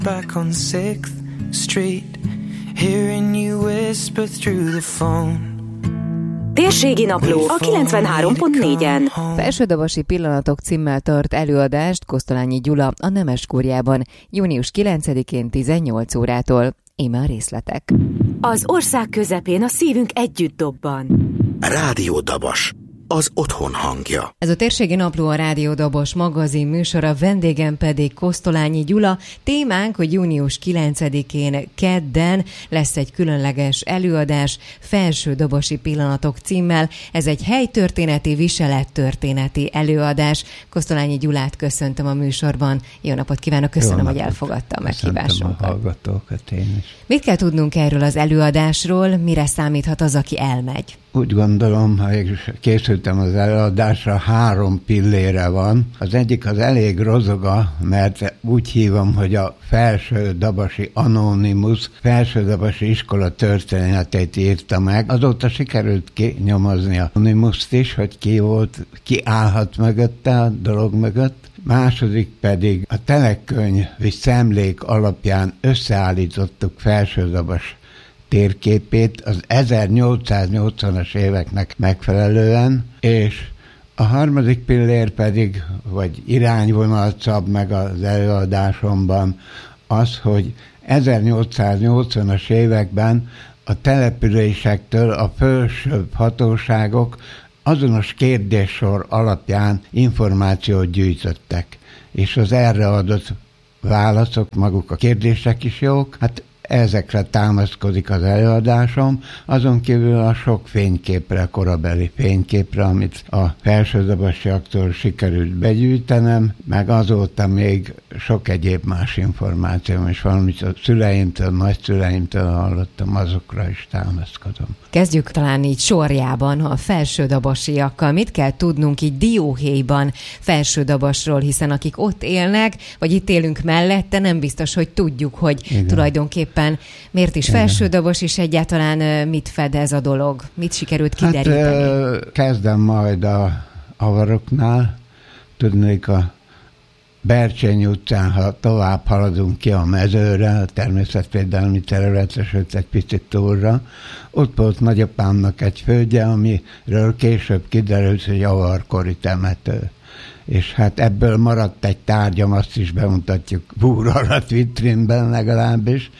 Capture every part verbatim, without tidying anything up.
Back on sixth Street, hearing you whisper through the phone. Térségi Napló a kilencvenhárom pont négyen. Felsődobasi pillanatok címmel tart előadást Kosztolányi Gyula a Nemeskúriában június kilencedikén tizennyolc órától. Íme a részletek. Az ország közepén a szívünk együtt dobban. Rádió Dabas, az otthon hangja. Ez a Térségi Napló, a Rádió Dabas magazin műsora, vendégem pedig Kosztolányi Gyula. Témánk, hogy június kilencedikén kedden lesz egy különleges előadás Felsődobasi pillanatok címmel. Ez egy helytörténeti, viselettörténeti előadás. Kosztolányi Gyulát köszöntöm a műsorban. Jó napot kívánok, köszönöm, Jó napot. Hogy elfogadta a meghívásunkat. Köszöntöm a hallgatókat én is. Mit kell tudnunk erről az előadásról, mire számíthat az, aki elmegy? Úgy gondolom, ha készültem az előadásra, három pillére van. Az egyik az elég rozoga, mert úgy hívom, hogy a Felsődobasi Anonymous Felsődobasi iskola történetét írta meg. Azóta sikerült kinyomozni a Anonymust is, hogy ki volt, ki állhat mögötte a dolog mögött. Második pedig a telekönyvi szemlék alapján összeállítottuk Felsődobas térképét az ezernyolcszáznyolcvanas éveknek megfelelően, és a harmadik pillér pedig, vagy irányvonalat szab meg az előadásomban az, hogy ezernyolcszáznyolcvanas években a településektől a felsőbb hatóságok azonos kérdéssor alapján információt gyűjtöttek, és az erre adott válaszok, maguk a kérdések is jók, hát ezekre támaszkodik az előadásom, azon kívül a sok fényképre, korabeli fényképre, amit a felsődobasiaktól sikerült begyűjtenem, meg azóta még sok egyéb más információm is van, amit a szüleimtől, nagyszüleimtől hallottam, azokra is támaszkodom. Kezdjük talán így sorjában a felsődobasiakkal. Mit kell tudnunk így dióhéjban Felsődobasról, hiszen akik ott élnek, vagy itt élünk mellette, nem biztos, hogy tudjuk, hogy Igen. tulajdonképpen miért is Felsődobas, és egyáltalán mit fed ez a dolog? Mit sikerült kideríteni? Hát, kezdem majd a avaroknál. Tudnék, a Bercsényi utcán, ha tovább haladunk ki a mezőre, a természetvédelmi területre, sőt egy picit túlra, ott volt nagyapámnak egy földje, amiről később kiderült, hogy avarkori temető. És hát ebből maradt egy tárgyam, azt is bemutatjuk búr alatt vitrínben legalábbis.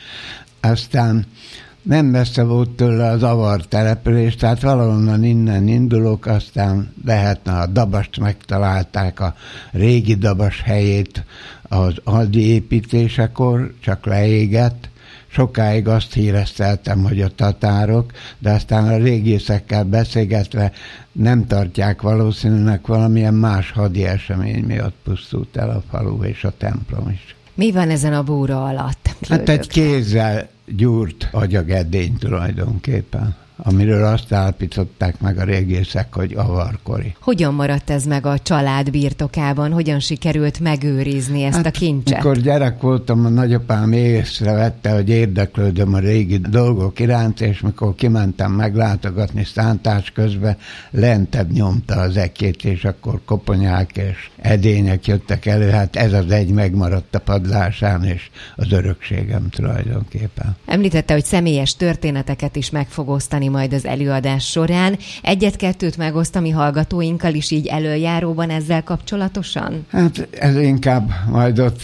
Aztán nem messze volt tőle az avar település, tehát valahonnan innen indulok, aztán lehetne a Dabast megtalálták, a régi Dabas helyét az aldi építésekor, csak leégett. Sokáig azt híreszteltem, hogy a tatárok, de aztán a régészekkel beszélgetve nem tartják valószínűleg, valamilyen más hadi esemény miatt pusztult el a falu és a templom is. Mi van ezen a búra alatt? Hát egy kézzel gyúrt agyagedény tulajdonképpen, amiről azt állapították meg a régészek, hogy avarkori. Hogyan maradt ez meg a család birtokában? Hogyan sikerült megőrizni ezt hát, a kincset? Amikor gyerek voltam, a nagyapám észrevette, hogy érdeklődöm a régi dolgok iránt, és mikor kimentem meglátogatni szántás közben, lentebb nyomta az ekét, és akkor koponyák és edények jöttek elő. Hát ez az egy megmaradt a padlásán, és az örökségem tulajdonképpen. Említette, hogy személyes történeteket is meg fog osztani majd az előadás során. Egyet-kettőt megoszt a mi hallgatóinkkal is így előjáróban ezzel kapcsolatosan? Hát ez inkább majd ott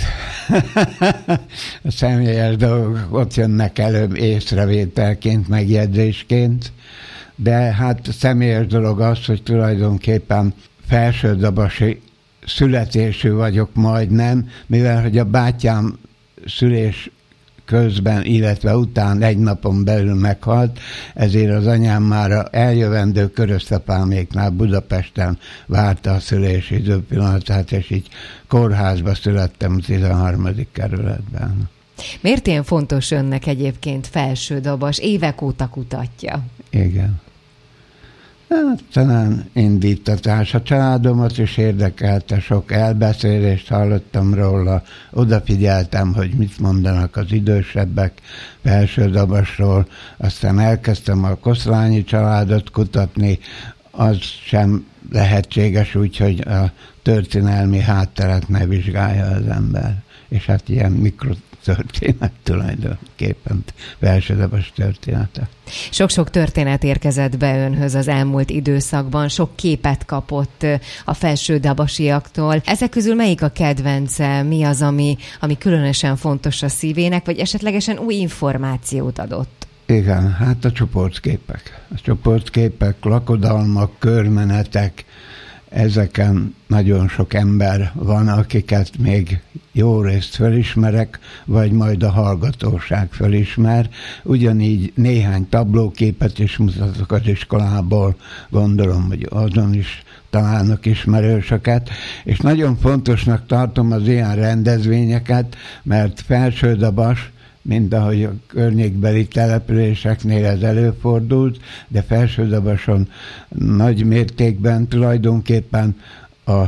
a személyes dolgok ott jönnek elő észrevételként, megjegyzésként, de hát személyes dolog az, hogy tulajdonképpen felsődobasi születésű vagyok majdnem, mivel hogy a bátyám szülés közben, illetve után egy napon belül meghalt, ezért az anyám már eljövendő körösszapáméknál Budapesten várta a szülési időpillanatát, és így kórházba születtem a tizenharmadik kerületben. Miért ilyen fontos önnek egyébként Felsődobas? Évek óta kutatja. Igen. Hát, talán indítatás. A családomat is érdekelte, sok elbeszélést hallottam róla, odafigyeltem, hogy mit mondanak az idősebbek Felsődobasról, aztán elkezdtem a Kosztolányi családot kutatni, az sem lehetséges úgy, hogy a történelmi hátteret ne vizsgálja az ember. És hát ilyen mikro történet tulajdonképpen, Felső-Dabas története. Sok-sok történet érkezett be önhöz az elmúlt időszakban, sok képet kapott a Felső-Dabasiaktól. Ezek közül melyik a kedvence? Mi az, ami, ami különösen fontos a szívének, vagy esetlegesen új információt adott? Igen, hát a csoportképek. A csoportképek, lakodalmak, körmenetek, ezeken nagyon sok ember van, akiket még jó részt felismerek, vagy majd a hallgatóság felismer. Ugyanígy néhány tablóképet is mutatok az iskolából, gondolom, hogy azon is találnak ismerősöket, és nagyon fontosnak tartom az ilyen rendezvényeket, mert Felső-Dabas, mint ahogy a környékbeli településeknél ez előfordult, de Felső-Dabason nagy mértékben tulajdonképpen a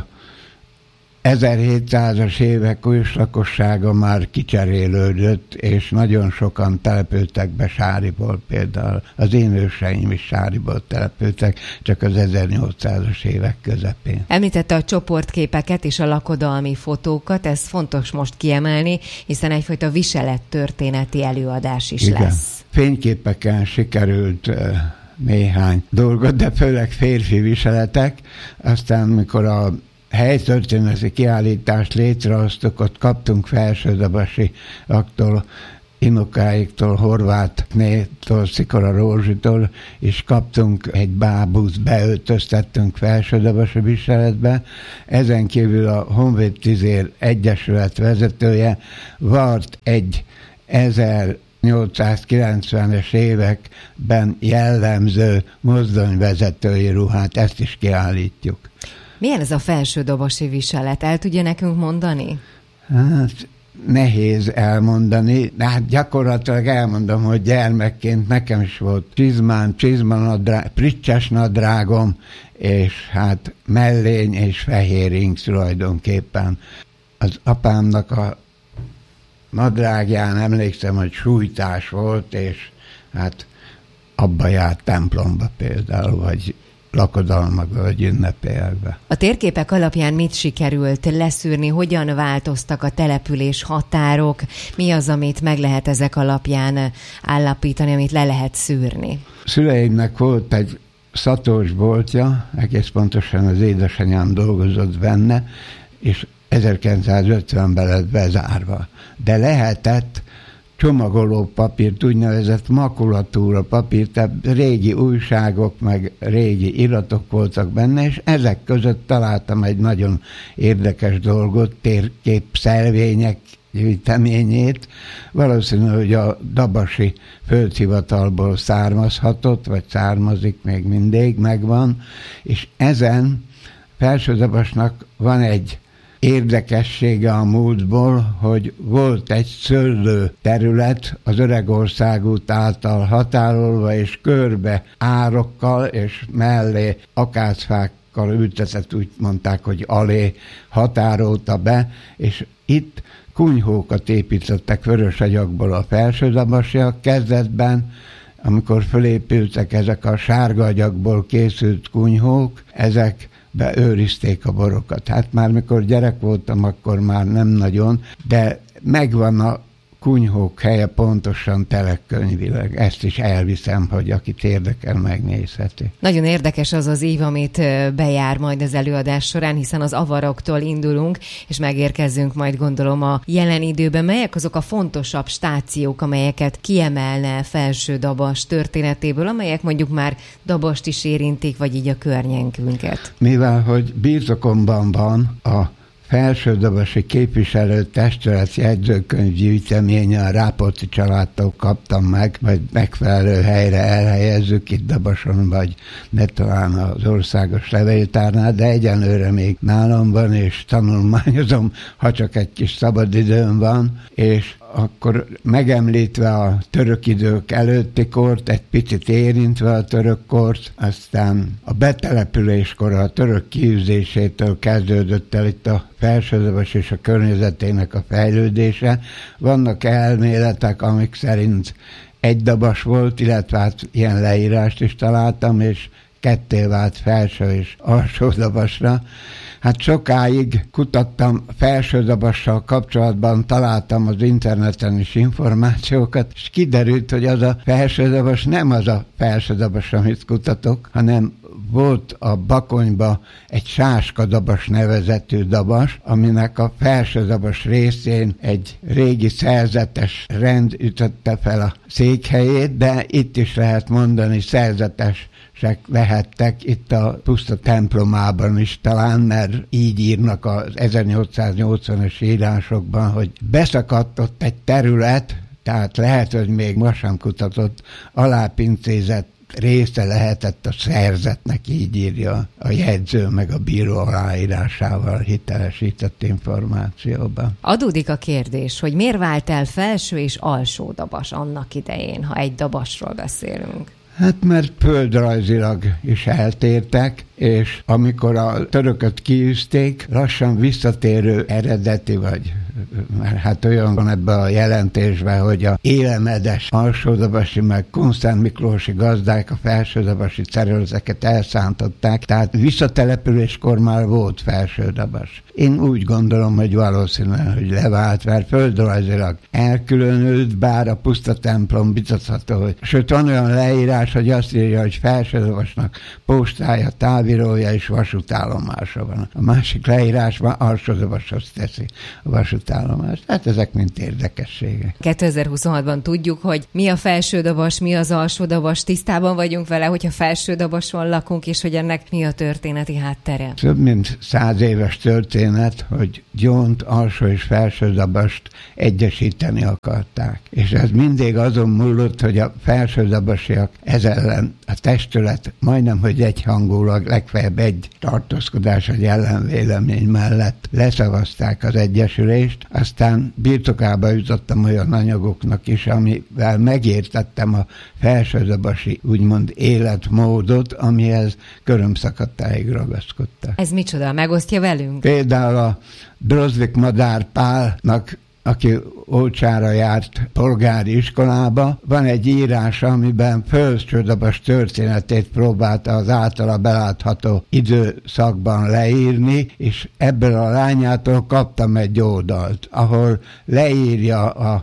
ezerhétszázas évek őslakossága már kicserélődött, és nagyon sokan települtek be Sáriból, például az én őseim is Sáriból települtek, csak az ezernyolcszázas évek közepén. Említette a csoportképeket és a lakodalmi fotókat, ez fontos most kiemelni, hiszen egyfajta viselettörténeti előadás is Igen. lesz. Fényképeken sikerült uh, néhány dolgot, de főleg férfi viseletek, aztán mikor a helytörténeti kiállítást létrehoztuk, ott kaptunk Felső-Dabasiaktól, Inukáiktól, Horvátnétól, Szikora Rózsitól, és kaptunk egy bábuszt, beöltöztettünk Felső-Dabasi viseletbe. Ezen kívül a Honvéd Tüzér Egyesület vezetője vart egy ezernyolcszázkilencvenes években jellemző mozdonyvezetői ruhát, ezt is kiállítjuk. Milyen ez a Felső-Dabasi viselet? El tudja nekünk mondani? Hát nehéz elmondani, de hát gyakorlatilag elmondom, hogy gyermekként nekem is volt csizmám, csizmanadrág, pricses nadrágom, és hát mellény és fehéring tulajdonképpen. Az apámnak a nadrágján emlékszem, hogy sújtás volt, és hát abba járt templomba például, vagy lakodalmakba, vagy ünnepélyekbe. A térképek alapján mit sikerült leszűrni, hogyan változtak a település határok, mi az, amit meg lehet ezek alapján állapítani, amit le lehet szűrni? Szüleimnek volt egy szators boltja, egész pontosan az édesanyám dolgozott benne, és ezerkilencszázötvenben lett bezárva. De lehetett csomagoló papírt, úgynevezett makulatúra papírt, tehát régi újságok, meg régi iratok voltak benne, és ezek között találtam egy nagyon érdekes dolgot, térképszelvények gyűjteményét. Valószínű, hogy a dabasi földhivatalból származhatott, vagy származik még mindig, megvan, és ezen Felső-Dabasnak van egy érdekessége a múltból, hogy volt egy szőlő terület az Öregországút által határolva, és körbe árokkal, és mellé akácfákkal ültetett, úgy mondták, hogy alé határolta be, és itt kunyhókat építettek vörösagyagból a Felső-Dabasiak kezdetben, amikor fölépültek ezek a sárga agyagból készült kunyhók, ezek beőrizték a borokat. Hát már mikor gyerek voltam, akkor már nem nagyon, de megvan a kunyhók helye pontosan telekönyvileg. Ezt is elviszem, hogy akit érdekel, megnézheti. Nagyon érdekes az az ív, amit bejár majd az előadás során, hiszen az avaroktól indulunk, és megérkezzünk majd, gondolom, a jelen időben. Melyek azok a fontosabb stációk, amelyeket kiemelne Felső-Dabas történetéből, amelyek mondjuk már Dabast is érintik, vagy így a környékünket? Mivel, hogy birtokomban van a Felső-Dabasi képviselő testület jegyzőkönyv gyűjteménye, a Rápolti családtól kaptam meg, vagy megfelelő helyre elhelyezzük itt Dabason, vagy ne talán az országos levéltárnál, de egyenlőre még nálam van, és tanulmányozom, ha csak egy kis szabadidőm van, és akkor megemlítve a török idők előtti kort, egy picit érintve a török kort, aztán a betelepüléskor a török kiűzésétől kezdődött el itt a Felső-Dabas és a környezetének a fejlődése. Vannak elméletek, amik szerint egy dabas volt, illetve hát ilyen leírást is találtam, és ketté vált felső és alsó dabasra. Hát sokáig kutattam felsődabassal kapcsolatban, találtam az interneten is információkat, és kiderült, hogy az a felsődabas nem az a felsődabas, amit kutatok, hanem volt a Bakonyba egy sáskadabas nevezetű dabas, aminek a felsődabas részén egy régi szerzetes rend ütötte fel a székhelyét, de itt is lehet mondani szerzetes lehettek itt a puszta templomában is talán, mert így írnak az ezernyolcszáznyolcvanas írásokban, hogy beszakadt ott egy terület, tehát lehet, hogy még ma sem kutatott, alápincézett része lehetett a szerzetnek, így írja a jegyző meg a bíró aláírásával hitelesített információban. Adódik a kérdés, hogy miért vált el felső és alsó dabas annak idején, ha egy dabasról beszélünk? Hát mert földrajzilag is eltértek, és amikor a törököt kiűzték, lassan visszatérő eredeti, vagy mert hát olyan van ebben a jelentésben, hogy a élemedes alsódabasi meg Kunszent Miklósi gazdák a felsődabasi területeket elszántották, tehát visszatelepüléskor már volt felsődabas. Én úgy gondolom, hogy valószínűleg, hogy levált, mert földrajzilag elkülönült, bár a puszta templom biztatható, hogy sőt van olyan leírás, hogy azt írja, hogy felsődabasnak postája, távírója és vasútállomása van. A másik leírásban alsódabashoz teszi a vasútállomást. Hát ezek mind érdekességek. kétezer-huszonhatban tudjuk, hogy mi a felsődabas, mi az alsódabas, tisztában vagyunk vele, hogyha felsődabason lakunk, és hogy ennek mi a történeti háttere. Több mint száz éves történet, hogy gyónt, alsó és felsődabast egyesíteni akarták. És ez mindig azon múlott, hogy a felsődabasiak ez ellen a testület majdnem, hogy egyhangulag legfeljebb egy tartózkodás vagy ellenvélemény mellett leszavazták az egyesülést, aztán birtokába jutottam olyan anyagoknak is, amivel megértettem a felsődabasi úgymond életmódot, amihez körömszakadtáig ragaszkodtak. Ez micsoda? Megosztja velünk? Például a Drozdik Madár Pálnak, aki Olcsára járt polgári iskolába, van egy írása, amiben felsődabas történetét próbálta az általa belátható időszakban leírni, és ebből a lányától kaptam egy oldalt, ahol leírja a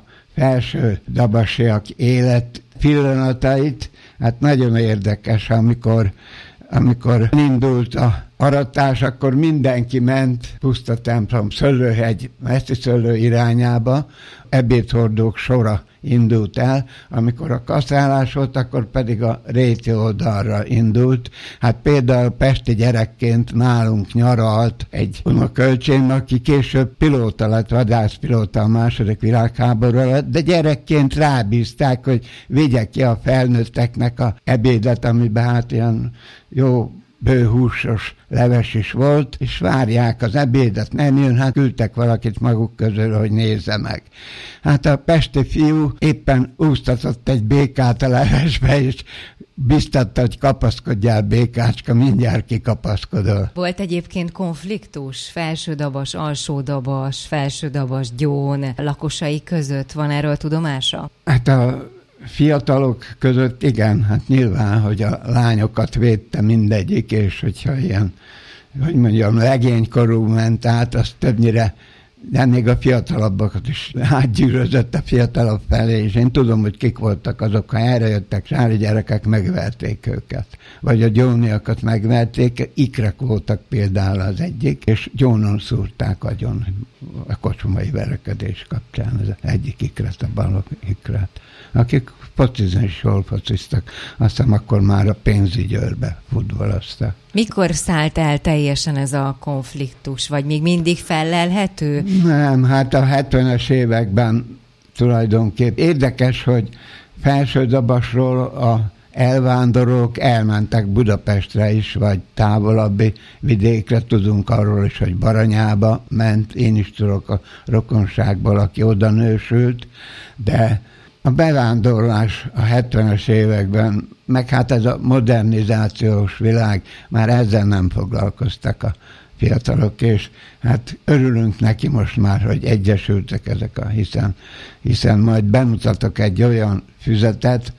felsődabasiak élet pillanatait. Hát nagyon érdekes, amikor amikor indult a aratás, akkor mindenki ment puszta templom, Szöllőhegy, Meszti Szöllő irányába, ebédhordók sora indult el, amikor a kaszálás volt, akkor pedig a réti oldalra indult. Hát például pesti gyerekként nálunk nyaralt egy unokölcsém, aki később pilóta lett, vadászpilóta a második világháború alatt, de gyerekként rábízták, hogy vigye ki a felnőtteknek a ebédet, amiben hát ilyen jó bőhúsos leves is volt, és várják az ebédet, nem jön, hát küldtek valakit maguk közül, hogy nézze meg. Hát a pesti fiú éppen úsztatott egy békát a levesbe, és biztatta, hogy kapaszkodjál, békácska, mindjárt kikapaszkodol. Volt egyébként konfliktus felsődabas, alsódabas, felsődabas gyón lakosai között? Van erről tudomása? Hát a fiatalok között igen, hát nyilván, hogy a lányokat védte mindegyik, és hogyha ilyen, hogy mondjam, legénykorú ment át, az többnyire, de még a fiatalabbakat is átgyűrözött a fiatalabb felé, és én tudom, hogy kik voltak azok, ha erre jöttek sári gyerekek, megverték őket. Vagy a gyóniakat megverték, ikrek voltak például az egyik, és gyónon szúrták agyon a kocsmai verekedés kapcsán az egyik ikret, a bal ikret, akik focizni is jól fociztak, aztán akkor már a pénzügyőrbe futballoztak. Mikor szállt el teljesen ez a konfliktus, vagy még mindig fellelhető? Nem, hát a hetvenes években tulajdonképpen érdekes, hogy Felsődabasról a elvándorlók elmentek Budapestre is, vagy távolabbi vidékre, tudunk arról is, hogy Baranyába ment, én is tudok a rokonságból, aki oda nősült, de a bevándorlás a hetvenes években, meg hát ez a modernizációs világ, már ezzel nem foglalkoztak a fiatalok, és hát örülünk neki most már, hogy egyesültek ezek a, hiszen, hiszen majd bemutatok egy olyan füzetet,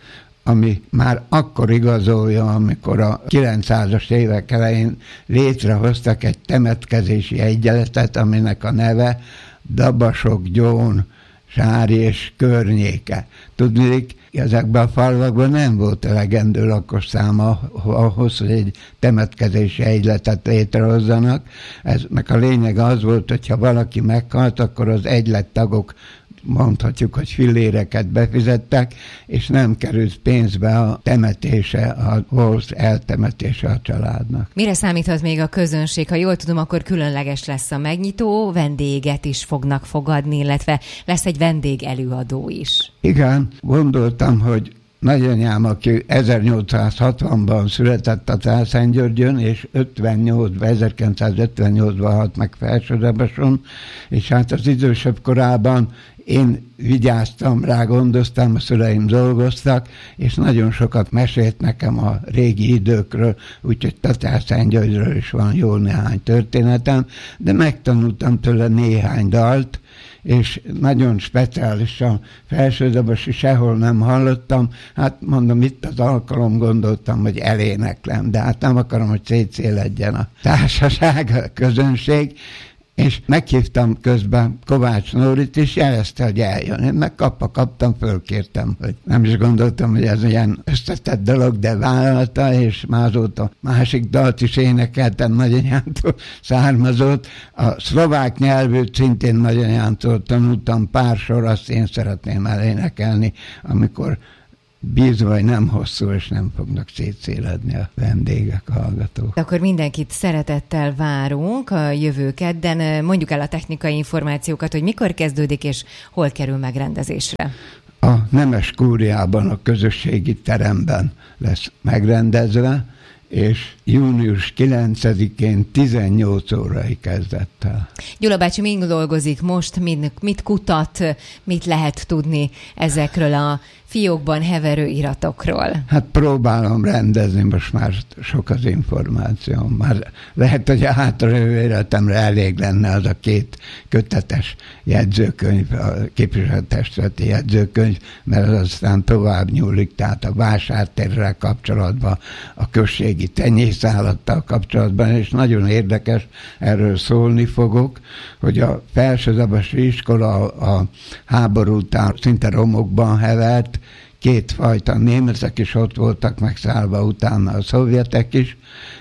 ami már akkor igazolja, amikor a kilencszázas évek elején létrehoztak egy temetkezési egyletet, aminek a neve Dabasok, Gyón, Sári és környéke. Tudnék, ezekben a falvakban nem volt elegendő lakosszáma ahhoz, hogy egy temetkezési egyletet létrehozzanak. Eznek a lényeg az volt, hogyha valaki meghalt, akkor az egylettagok, mondhatjuk, hogy filléreket befizettek, és nem került pénzbe a temetése, a holsz eltemetése a családnak. Mire számíthat még a közönség? Ha jól tudom, akkor különleges lesz a megnyitó, vendéget is fognak fogadni, illetve lesz egy vendégelőadó is. Igen, gondoltam, hogy nagyanyám, aki ezernyolcszázhatvanban született a Császentgyörgyön, és ötvennyolcban, ezerkilencszázötvennyolcban halt meg Felsődebason, és hát az idősebb korában én vigyáztam rá, gondoztam, a szüleim dolgoztak, és nagyon sokat mesélt nekem a régi időkről, úgyhogy Császentgyörgyről is van jó néhány történetem, de megtanultam tőle néhány dalt, és nagyon speciálisan Felsődabasi sehol nem hallottam. Hát mondom, itt az alkalom, gondoltam, hogy eléneklem, de hát nem akarom, hogy szétszéledjen a társaság, a közönség, és meghívtam közben Kovács Nórit, és jelezte, hogy eljön. Én meg kapva kaptam, fölkértem, hogy nem is gondoltam, hogy ez ilyen összetett dolog, de vállalta, és már azóta másik dalt is énekeltem, nagyanyámtól származott. A szlovák nyelvűt szintén nagyanyámtól tanultam, pár sor, azt én szeretném elénekelni, amikor bízva, hogy nem hosszú, és nem fognak szétszéledni a vendégek, a hallgatók. Akkor mindenkit szeretettel várunk a jövő kedden. Mondjuk el a technikai információkat, hogy mikor kezdődik, és hol kerül megrendezésre. A Nemes Kúriában, a közösségi teremben lesz megrendezve, és június kilencedikén tizennyolc órai kezdett el. Gyula bácsi mind dolgozik most, mit, mit kutat, mit lehet tudni ezekről a fiókban heverő iratokról? Hát próbálom rendezni, most már sok az információ. Már lehet, hogy a hátralévő életemre elég lenne az a két kötetes jegyzőkönyv, a képviselőtestületi jegyzőkönyv, mert az aztán tovább nyúlik, tehát a vásártérrel kapcsolatban, a községi tenyészállattal kapcsolatban, és nagyon érdekes, erről szólni fogok, hogy a Felsődabasi iskola a háború után szinte romokban hevert, kétfajta németek is ott voltak megszállva, utána a szovjetek is,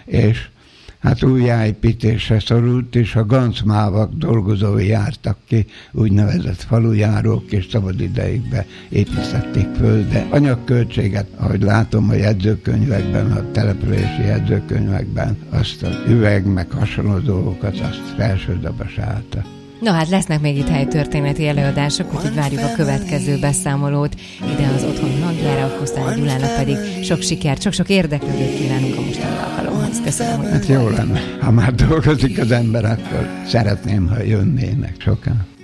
és hát újjáépítésre szorult, és a gancmávak dolgozói jártak ki, úgynevezett falujárók, és szabad idejükbe építették föl, de anyagköltséget, ahogy látom a jegyzőkönyvekben, a települési jegyzőkönyvekben, azt az üveg, meg hasonló dolgokat, azt Felsődabas állta. No hát lesznek még itt helytörténeti előadások, úgyhogy várjuk a következő beszámolót ide az Otthon hangjára, a Kosztolányi Gyulának pedig sok sikert, sok-sok érdeklődőt kívánunk a mostani alkalomhoz. Köszönöm, hogy hát jó lenne. Ha már dolgozik az ember, akkor szeretném, ha jönnének sokan.